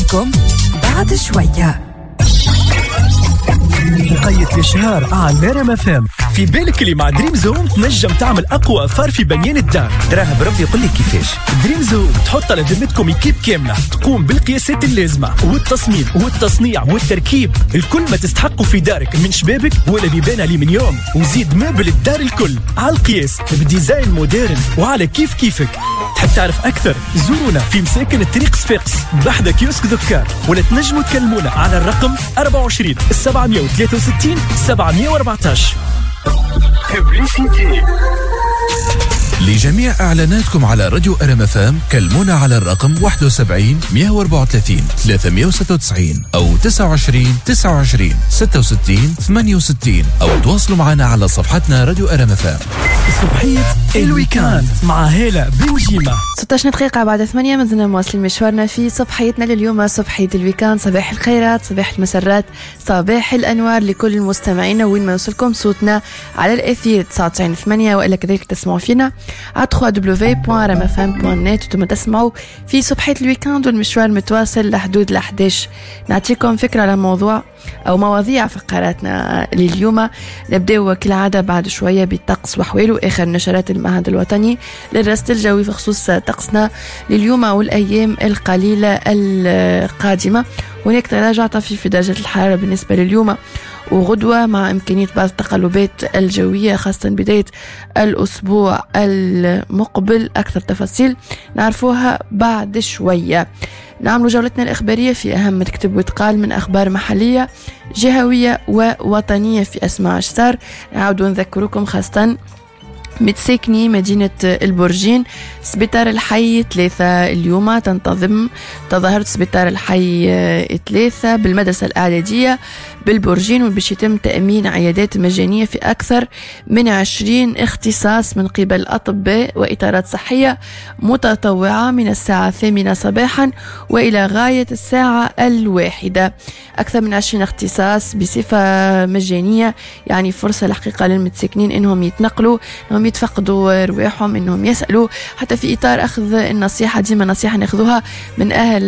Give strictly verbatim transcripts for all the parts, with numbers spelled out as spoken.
معاكم بعد شوية. وقية الشهر على ريم اف ام. في بالك اللي مع دريم زوم تنجم تعمل اقوى اثار في بنيان الدار. دراها بربي يقول لك كيفاش. دريم زوم تحط على ذمتكم ايكيب كامله تقوم بالقياسات اللازمه والتصميم والتصنيع والتركيب. الكل ما تستحقوا في دارك من شبابك ولا بيبان الومنيوم، وزيد مبل الدار الكل على القياس بديزاين مودرن وعلى كيف كيفك. تحب تعرف اكثر؟ زورونا في مساكن الطريق صفاقس بحذا كيوسك ذكار، ولا تنجموا تكلمونا على الرقم أربعة وعشرين سبعمية وثلاثة وستين سبعمية وأربعتاش. لجميع إعلاناتكم على راديو ريم اف ام كلمونا على الرقم واحد وسبعين مية وأربعة وثلاثين ثلاثمية وستة وتسعين أو تسعة وعشرين تسعة وعشرين ستة وستين ثمانية وستين، أو تواصلوا معنا على صفحتنا راديو ريم اف ام. صبحية الويكاند مع هالة بوجيمة. ستة عشر دقيقة بعد ثمانية ما زلنا مواصلين مشوارنا في صبحيتنا لليوم، صبحية الويكاند. صباح الخيرات، صباح المسرات، صباح الأنوار لكل المستمعين وين ما يوصلكم صوتنا على الأثير تسعة وتسعين ثمانية، وإلا كذلك تسمعوا فينا على دبليو دبليو دبليو دوت ريم اف ام دوت نت وتم تسمعوا في صبحية الويكاند والمشوار متواصل لحدود الأحداش. نعطيكم فكرة على موضوع أو مواضيع فقراتنا لليوم. نبدأ كالعادة بعد شوية بالطقس وحواله، آخر نشرات المعهد الوطني للرصد الجوي في خصوص طقسنا لليوم والأيام القليلة القادمة. هناك تراجع طفيف في درجة الحرارة بالنسبة لليوم وغدوة، مع إمكانية بعض التقلبات الجوية خاصة بداية الأسبوع المقبل. أكثر تفاصيل نعرفوها بعد شوية. نعمل جولتنا الإخبارية في أهم ما تكتب وتقال من أخبار محلية جهوية ووطنية في أسماع الشتار. نعاودوا نذكركم خاصة متساكني مدينة البرجين سبيطار الحي ثلاثة اليوم تنتظم تظاهرة سبيطار الحي ثلاثة بالمدرسة الإعدادية بالبرجين، وباش يتم تأمين عيادات مجانية في أكثر من عشرين اختصاص من قبل أطباء وإطارات صحية متطوعة من الساعة الثامنة صباحا وإلى غاية الساعة الواحدة. أكثر من عشرين اختصاص بصفة مجانية، يعني فرصة الحقيقة للمتساكنين إنهم يتنقلوا، إنهم يتفقدوا رواحهم، إنهم يسألوا، حتى في إطار أخذ النصيحة. ديما نصيحة نأخذوها من أهل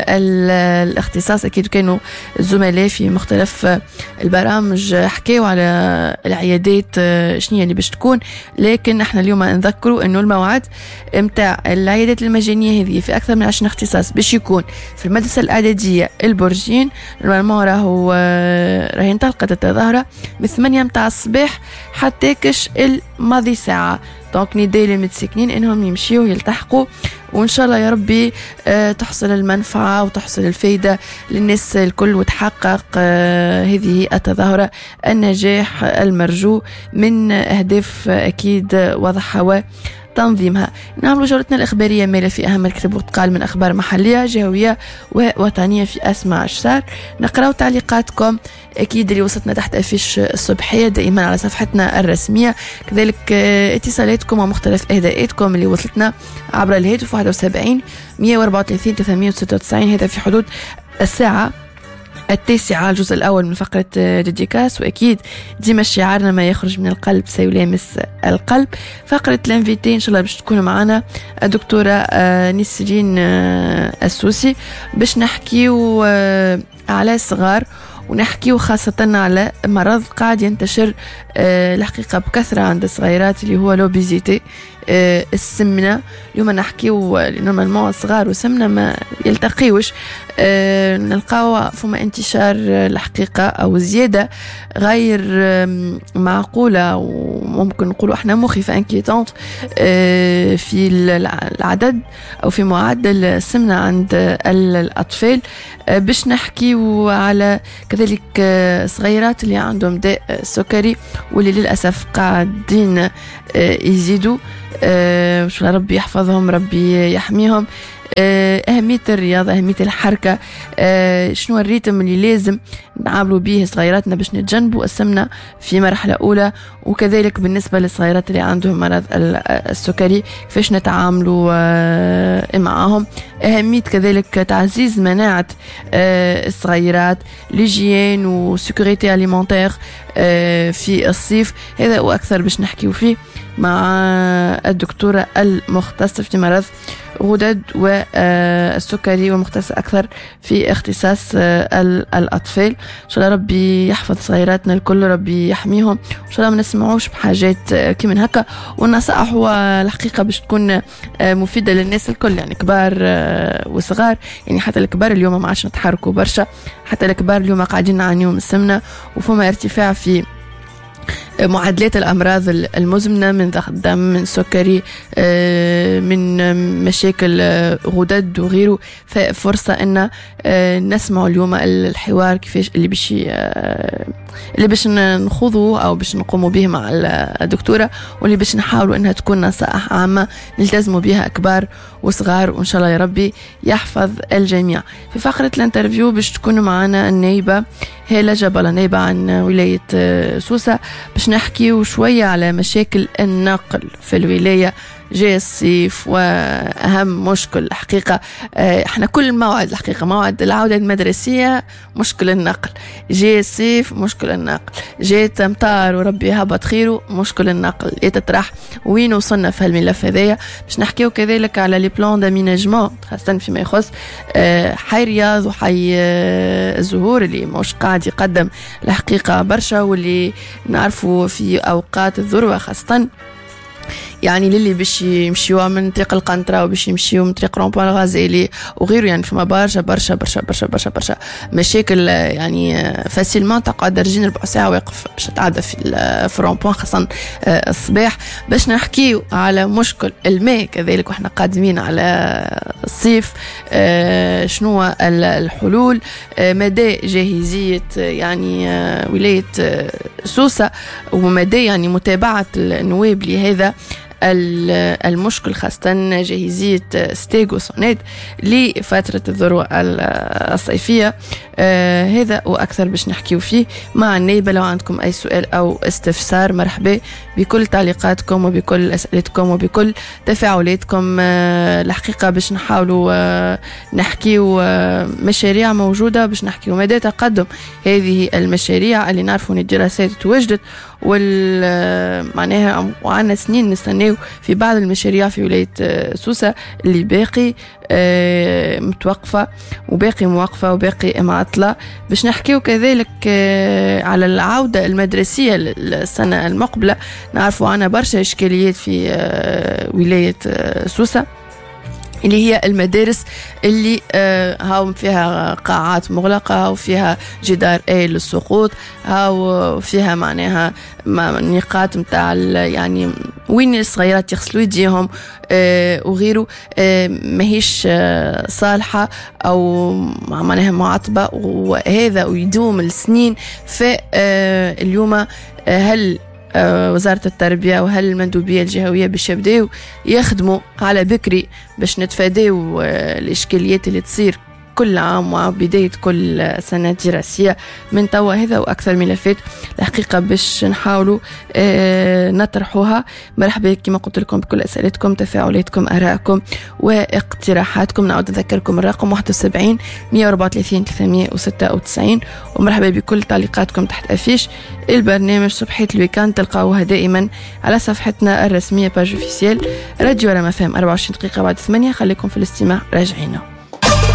الاختصاص. أكيد كانوا الزملاء في مختلف البرامج حكيوا على العيادات شنية اللي باش تكون، لكن احنا اليوم نذكروا انه الموعد متاع العيادات المجانية هذه في اكثر من عشرين اختصاص باش يكون في المدرسة الاعدادية البرجين. نورمالمون راهو راهي انطلقت التظاهرة من ثمانية متاع الصباح حتى كش الماضي ساعة. دونك نداء للمتساكنين انهم يمشيوا يلتحقوا، وان شاء الله يا ربي أه تحصل المنفعه وتحصل الفايده للناس الكل، وتحقق أه هذه التظاهره النجاح المرجو من اهداف اكيد واضحه تنظيمها. نعمل جولتنا الإخبارية مالا في أهم الكتب وتقال من أخبار محلية جهوية ووطنية في أسماع الشتار. نقرأ تعليقاتكم أكيد اللي وصلتنا تحت أفيش الصبحية دائما على صفحتنا الرسمية، كذلك اتصالاتكم ومختلف إهداءاتكم اللي وصلتنا عبر الهاتف واحد وسبعين مية وأربعة وثلاثين ثلاثمية وستة وتسعين. هذا في حدود الساعة التاسعة الجزء الأول من فقرة ديديكاس، وأكيد ديما شعارنا ما يخرج من القلب سيلامس القلب. فقرة الانفيتي إن شاء الله باش تكون معنا الدكتورة نسرين السوسي باش نحكيو على الصغار، ونحكيو خاصة على مرض قاعد ينتشر الحقيقة بكثرة عند الصغيرات اللي هو لوبيزيتي، السمنة. اليوم نحكيو نورمالمون الصغار وسمنة ما يلتقيوش، أه نلقاو فما انتشار الحقيقة أو زيادة غير معقولة، وممكن نقولوا احنا مخيفة انكيتونت أه في العدد أو في معدل السمنة عند الأطفال. أه باش نحكيو على كذلك صغيرات اللي عندهم داء سكري واللي للأسف قاعدين أه يزيدوا. أه شو ربي يحفظهم، ربي يحميهم. أهمية الرياضة، أهمية الحركة، أه شنو الريتم اللي لازم نعاملوا به صغيراتنا باش نتجنبوا السمنة في مرحلة أولى، وكذلك بالنسبة للصغيرات اللي عندهم مرض السكري كيفاش نتعاملوا أه معهم. أهمية كذلك تعزيز مناعة أه الصغيرات، ليجيين وسيكوريتي أليمونتير أه في الصيف. هذا وأكثر باش نحكيو فيه مع الدكتورة المختصة في مرض غدد والسكري ومختص أكثر في اختصاص الأطفال. إن شاء الله ربي يحفظ صغيراتنا الكل، ربي يحميهم، إن شاء الله ما نسمعوش بحاجات كيما هكا. والنصائح والحقيقة باش تكون مفيدة للناس الكل، يعني كبار وصغار، يعني حتى الكبار اليوم ما عادش نتحركوا برشا، حتى الكبار اليوم قاعدين نعانيوا من السمنة، وفما ارتفاع في معادلات الأمراض المزمنة من ضغط دم، من سكري، من مشاكل غدد وغيره. ففرصة أن نسمع اليوم الحوار كيفاش اللي باش اللي باش نخوضه أو باش نقوموا به مع الدكتورة، واللي باش نحاولوا أنها تكون نصائح عامة نلتزموا بها كبار وصغار، وإن شاء الله يا ربي يحفظ الجميع. في فقرة الانترفيو باش تكونوا معنا النائبة هالة جبلة، نائبة عن ولاية سوسة، باش نحكي شوية على مشاكل النقل في الولاية. جاء الصيف وأهم مشكل الحقيقة، احنا كل موعد الحقيقة موعد العودة المدرسية مشكل النقل، جاء الصيف مشكل النقل، جاءت امطار وربي هبط خيره مشكل النقل. يتطرح وين وصلنا في هالملف هذايا، باش نحكيو كذلك على لي بلان داميناجمون خاصة فيما يخص حي رياض وحي الزهور اللي مش قاعد يقدم الحقيقة برشا، واللي نعرفوا في أوقات الذروة خاصة يعني للي باش يمشيوا من طريق القنطرة وباش يمشيوا من طريق رومبوان الغازالي وغيره. يعني فما برشا برشا برشا برشا برشا برشا مشاكل، يعني فاسيلمون تقعد درجين ربع ساعة واقف باش تعدى في في رومبوان خاصة الصباح. باش نحكيو على مشكل الماء كذلك واحنا قادمين على الصيف، شنو الحلول، مدى جاهزية يعني ولاية سوسة، ومدى يعني متابعة النواب لهذا المشكل خاصة جاهزية ستيغو سونيد لفترة الذروة الصيفية. آه هذا وأكثر باش نحكيو فيه مع النائبة. لو عندكم أي سؤال أو استفسار مرحبا بكل تعليقاتكم وبكل أسئلتكم وبكل تفاعلاتكم. آه الحقيقة باش نحاولوا آه نحكيو آه مشاريع موجودة، باش نحكيو مدى تقدم هذه المشاريع اللي نعرفوا ان الدراسات توجدت، وال معناها وعنا سنين نستناو في بعض المشاريع في ولاية سوسة اللي باقي آه متوقفة وباقي موقفة وباقي معطلة. باش نحكيو كذلك آه على العودة المدرسية السنة المقبلة. نعرفوا عنا برشا إشكاليات في آه ولاية آه سوسة اللي هي المدارس اللي آه هاو فيها قاعات مغلقة وفيها جدار آي للسقوط، هاو فيها معناها نقاط متاع يعني وين الصغيرات يغسلوا يديهم آه وغيره، آه ماهيش آه صالحة أو معناها معطبة، وهذا ويدوم السنين. فاليوم آه هل وزارة التربية وهل المندوبية الجهوية باش يبداو يخدموا على بكري باش نتفاداو الإشكاليات اللي تصير كل عام وبداية كل سنة دراسية من توا. هذا وأكثر ملفات الحقيقة باش نحاولوا اه نطرحوها. مرحبا كما قلت لكم بكل أسئلتكم، تفاعلاتكم، آرائكم واقتراحاتكم. نعود نذكركم الرقم واحد وسبعين مية وأربعة وثلاثين ثلاثمية وستة وتسعين، ومرحبا بكل تعليقاتكم تحت أفيش البرنامج صبحية الويكاند. تلقاوها دائما على صفحتنا الرسمية باج اوفيسيال راديو رام اف ام. أربعة وعشرين دقيقة بعد ثمانية، خليكم في الاستماع، راجعينا.